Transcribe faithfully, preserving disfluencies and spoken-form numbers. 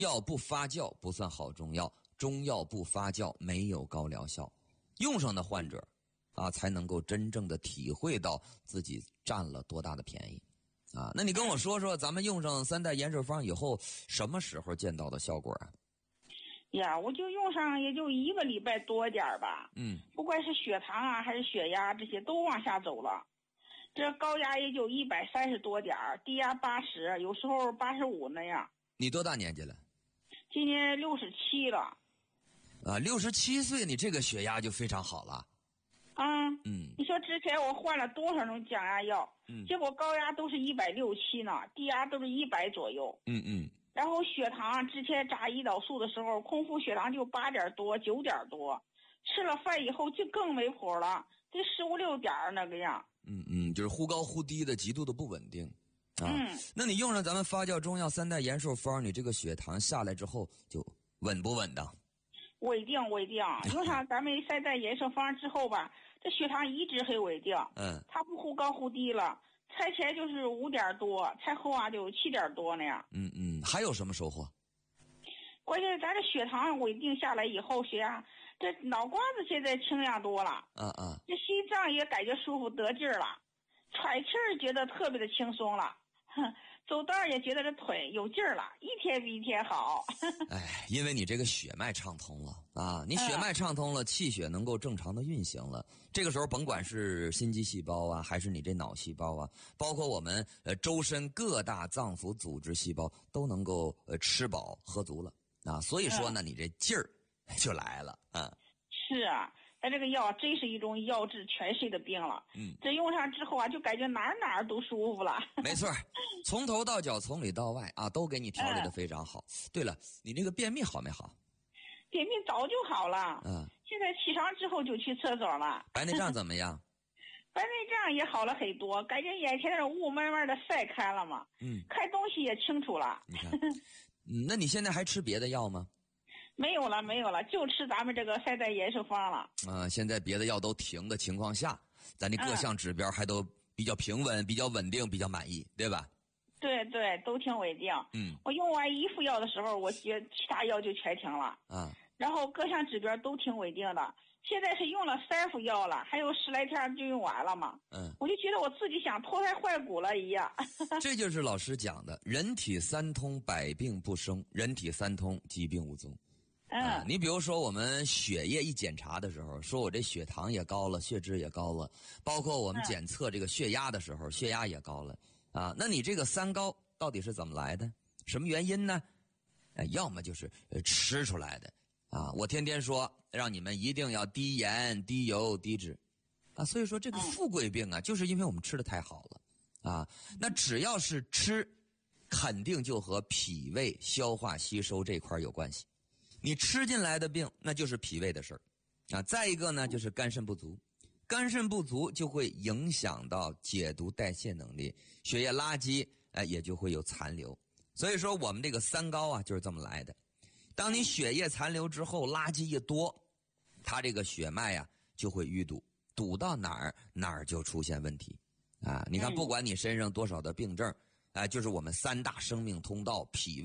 药不发酵不算好中药，中药不发酵没有高疗效。用上的患者啊，才能够真正的体会到自己占了多大的便宜啊。那你跟我说说，咱们用上三代延寿方以后，什么时候见到的效果啊？ 呀，我就用上也就一个礼拜多点儿吧。 嗯， 不管是血糖啊还是血压，这些都往下走了。这高压也就一百三十多点儿，低压八十，有时候八十五那样。 你多大年纪了？ 今年六十七了。 啊，六十七岁，你这个血压就非常好了。 啊， 嗯， 你说之前我换了多少种降压药， 嗯， 结果高压都是一百六七呢，低压都是一百左右。 嗯嗯。 然后血糖之前扎胰岛素的时候，空腹血糖就八点多、九点多，吃了饭以后就更没谱了，得十五六点那个样。 嗯嗯，就是忽高忽低的，极度的不稳定。啊， 嗯， 那你用上咱们发酵中药三代延寿方，你这个血糖下来之后就稳不稳当？ 稳定稳定，用上咱们三代延寿方之后吧，这血糖一直很稳定。 嗯， 它不忽高忽低了，菜前就是五点多，菜后啊就七点多那样。 嗯嗯，还有什么收获？ 关键是咱这血糖稳定下来以后，血压这脑瓜子现在清亮多了。 啊啊， 这心脏也感觉舒服得劲儿了，喘气儿觉得特别的轻松了。哼，走道也觉得这腿有劲儿了，一天比一天好。 哎，因为你这个血脉畅通了啊，你血脉畅通了，气血能够正常的运行了。这个时候，甭管是心肌细胞啊，还是你这脑细胞啊，包括我们呃周身各大脏腑组织细胞，都能够呃吃饱喝足了啊。所以说呢，你这劲儿就来了啊。 是啊。它这个药真是一种药治全身的病了。 嗯， 这用上之后啊，就感觉哪儿哪儿都舒服了。 没错，从头到脚，从里到外啊，都给你调理的非常好。嗯、对了，你这个便秘好没好？ 便秘早就好了。 嗯， 现在起床之后就去厕所了。 白内障怎么样？ 白内障也好了很多，感觉眼前的雾慢慢的晒开了嘛。 嗯， 看东西也清楚了。 你看，嗯，那你现在还吃别的药吗？ 没有了，没有了，就吃咱们这个三代延寿方了。 啊、呃，现在别的药都停的情况下，咱这各项指标还都比较平稳、嗯、比较稳定、比较满意，对吧？ 对对，都挺稳定。 嗯， 我用完一副药的时候，我觉得其他药就全停了。 啊， 然后各项指标都挺稳定的。现在是用了三副药了，还有十来天就用完了嘛。 嗯， 我就觉得我自己想脱胎换骨了一样。 这就是老师讲的，人体三通，百病不生；人体三通，疾病无踪。 嗯、 啊，你比如说我们血液一检查的时候，说我这血糖也高了，血脂也高了，包括我们检测这个血压的时候，嗯、血压也高了啊。那你这个三高到底是怎么来的？什么原因呢？呃、要么就是呃吃出来的啊。我天天说让你们一定要低盐、低油、低脂啊，所以说这个富贵病啊，就是因为我们吃的太好了啊。那只要是吃，肯定就和脾胃、消化、吸收这块有关系。你吃进来的病，那就是脾胃的事儿，啊，再一个呢就是肝肾不足，肝肾不足就会影响到解毒代谢能力，血液垃圾哎也就会有残留。所以说我们这个三高啊就是这么来的。当你血液残留之后，垃圾一多，它这个血脉啊就会淤堵，堵到哪儿哪儿就出现问题啊！你看，不管你身上多少的病症，哎、呃，就是我们三大生命通道脾胃。